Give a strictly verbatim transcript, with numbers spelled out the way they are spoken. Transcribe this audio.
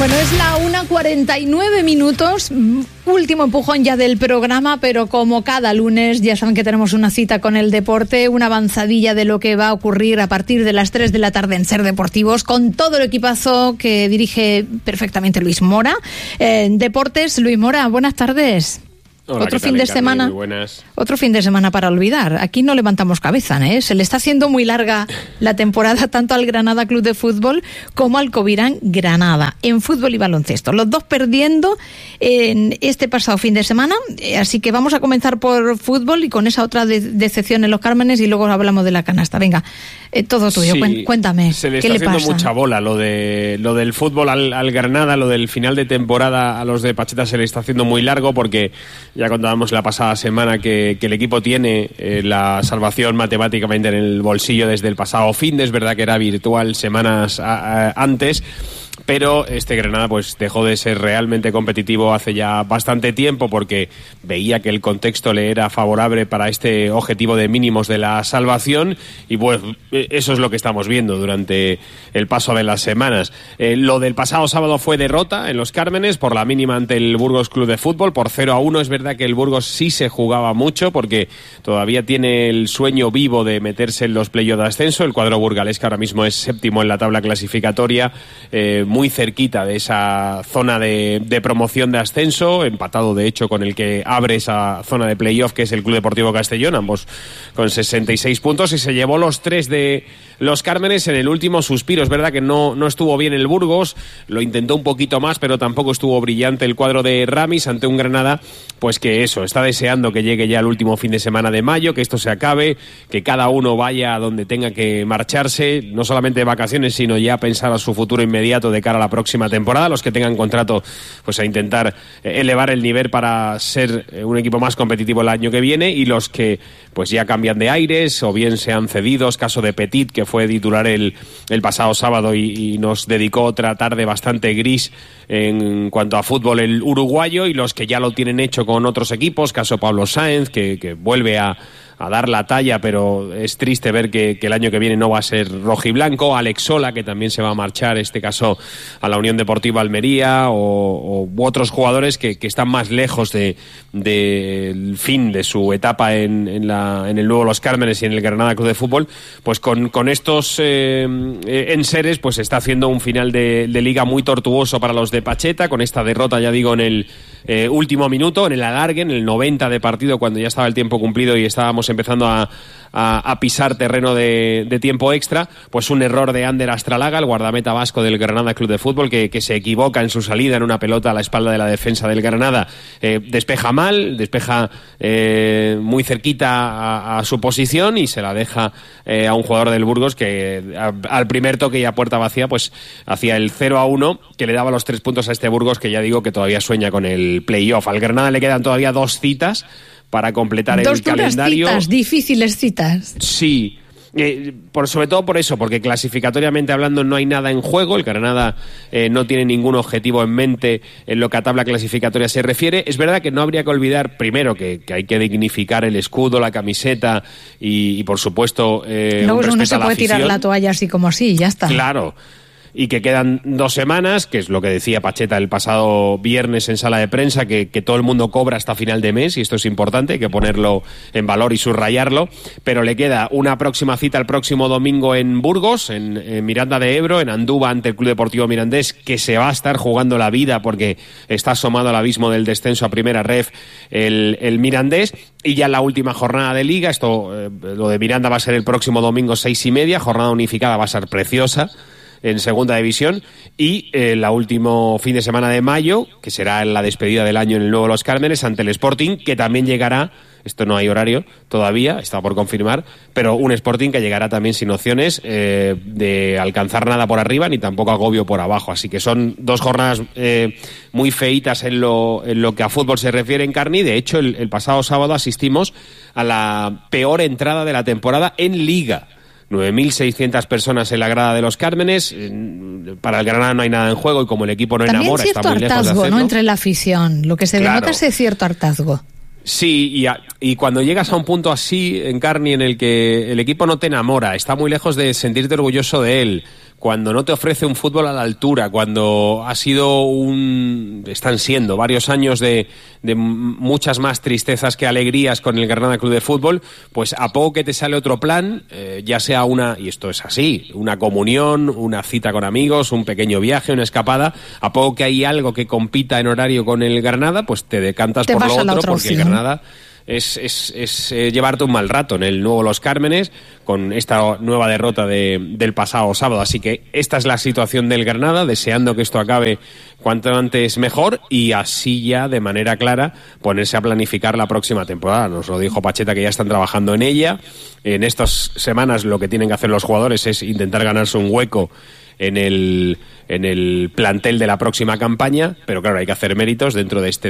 Bueno, es la una cuarenta y nueve minutos, último empujón ya del programa, pero como cada lunes ya saben que tenemos una cita con el deporte, una avanzadilla de lo que va a ocurrir a partir de las tres de la tarde en Ser Deportivos, con todo el equipazo que dirige perfectamente Luis Mora. Eh, Deportes, Luis Mora, buenas tardes. Hola, otro ¿qué tal, fin de Encarni? semana, Muy buenas. otro fin de semana para olvidar. Aquí no levantamos cabeza, ¿eh? Se le está haciendo muy larga la temporada tanto al Granada Club de Fútbol como al Covirán Granada en fútbol y baloncesto. Los dos perdiendo en este pasado fin de semana, así que vamos a comenzar por fútbol y con esa otra de- decepción en los Cármenes y luego hablamos de la canasta. Venga, eh, todo tuyo. Sí, Cuen- Cuéntame, se le ¿qué está le haciendo pasa? mucha bola lo de lo del fútbol al, al Granada, lo del final de temporada a los de Pacheta se le está haciendo muy largo porque ya contábamos la pasada semana que, que el equipo tiene eh, la salvación matemáticamente en el bolsillo desde el pasado fin de, es verdad que era virtual semanas a, a, antes. Pero este Granada pues dejó de ser realmente competitivo hace ya bastante tiempo porque veía que el contexto le era favorable para este objetivo de mínimos de la salvación y pues eso es lo que estamos viendo durante el paso de las semanas. Eh, lo del pasado sábado fue derrota en los Cármenes por la mínima ante el Burgos Club de Fútbol por cero a uno. Es verdad que el Burgos sí se jugaba mucho porque todavía tiene el sueño vivo de meterse en los playoffs de ascenso. El cuadro burgalés que ahora mismo es séptimo en la tabla clasificatoria, eh, muy cerquita de esa zona de, de promoción de ascenso, empatado de hecho con el que abre esa zona de playoff que es el Club Deportivo Castellón, ambos con sesenta y seis puntos, y se llevó los tres de los Cármenes en el último suspiro. Es verdad que no, no estuvo bien el Burgos, lo intentó un poquito más, pero tampoco estuvo brillante el cuadro de Ramis ante un Granada pues que eso, está deseando que llegue ya el último fin de semana de mayo, que esto se acabe, que cada uno vaya a donde tenga que marcharse, no solamente de vacaciones, sino ya pensar a su futuro inmediato de cara a la próxima temporada, los que tengan contrato pues a intentar elevar el nivel para ser un equipo más competitivo el año que viene, y los que pues ya cambian de aires o bien sean cedidos, caso de Petit, que fue titular el, el pasado sábado y, y nos dedicó otra tarde bastante gris en cuanto a fútbol el uruguayo, y los que ya lo tienen hecho con otros equipos, caso Pablo Sáenz, que, que vuelve a a dar la talla, pero es triste ver que, que el año que viene no va a ser rojiblanco. Alex Sola, que también se va a marchar, este caso a la Unión Deportiva Almería, o, o u otros jugadores que, que están más lejos de del fin de su etapa en, en, la, en el nuevo Los Cármenes y en el Granada Club de Fútbol, pues con, con estos eh, enseres pues está haciendo un final de, de liga muy tortuoso para los de Pacheta, con esta derrota, ya digo, en el eh, último minuto, en el alargue, en el noventa de partido, cuando ya estaba el tiempo cumplido y estábamos empezando a, a, a pisar terreno de, de tiempo extra, pues un error de Ander Astralaga, el guardameta vasco del Granada Club de Fútbol, que, que se equivoca en su salida en una pelota a la espalda de la defensa del Granada, eh, despeja mal, despeja eh, muy cerquita a, a su posición y se la deja eh, a un jugador del Burgos que a, al primer toque y a puerta vacía pues hacía el cero a uno, que le daba los tres puntos a este Burgos, que ya digo que todavía sueña con el playoff. Al Granada le quedan todavía dos citas para completar Dos el calendario. Dos citas, difíciles citas. Sí, eh, por, sobre todo por eso, porque clasificatoriamente hablando no hay nada en juego. El Granada eh, no tiene ningún objetivo en mente en lo que a tabla clasificatoria se refiere. Es verdad que no habría que olvidar, primero, que, que hay que dignificar el escudo, la camiseta y, y por supuesto, eh, Luego un uno respeto se a la puede tirar afición. la toalla así como así, ya está. Claro. Y que quedan dos semanas, que es lo que decía Pacheta el pasado viernes en sala de prensa, que, que todo el mundo cobra hasta final de mes, y esto es importante, hay que ponerlo en valor y subrayarlo, pero le queda una próxima cita el próximo domingo en Burgos, en, en Miranda de Ebro, en Andúba ante el Club Deportivo Mirandés, que se va a estar jugando la vida porque está asomado al abismo del descenso a primera ref el, el Mirandés, y ya la última jornada de Liga, esto eh, lo de Miranda va a ser el próximo domingo seis y media, jornada unificada, va a ser preciosa en segunda división, y el eh, último fin de semana de mayo, que será la despedida del año en el nuevo Los Cármenes ante el Sporting, que también llegará, esto no hay horario todavía, está por confirmar, pero un Sporting que llegará también sin opciones eh, de alcanzar nada por arriba ni tampoco agobio por abajo, así que son dos jornadas eh, muy feitas en lo, en lo que a fútbol se refiere, en Carni. De hecho, el, el pasado sábado asistimos a la peor entrada de la temporada en Liga. nueve mil seiscientas personas en la grada de los Cármenes. Para el Granada no hay nada en juego y como el equipo no también enamora, está muy lejos de hartazgo, hacerlo. ¿no? Entre la afición. Lo que se Claro. denota es cierto hartazgo. Sí, y, a, y cuando llegas a un punto así, en Carni, en el que el equipo no te enamora, está muy lejos de sentirte orgulloso de él, cuando no te ofrece un fútbol a la altura, cuando ha sido un... están siendo varios años de, de muchas más tristezas que alegrías con el Granada Club de Fútbol, pues a poco que te sale otro plan, eh, ya sea una, y esto es así, una comunión, una cita con amigos, un pequeño viaje, una escapada, a poco que hay algo que compita en horario con el Granada, pues te decantas te por lo otro, porque opción. el Granada... es, es, es eh, llevarte un mal rato en el nuevo Los Cármenes con esta nueva derrota de, del pasado sábado. Así que esta es la situación del Granada, deseando que esto acabe cuanto antes mejor y así ya de manera clara ponerse a planificar la próxima temporada. Nos lo dijo Pacheta que ya están trabajando en ella. En estas semanas lo que tienen que hacer los jugadores es intentar ganarse un hueco en el, en el plantel de la próxima campaña, pero claro, hay que hacer méritos dentro de este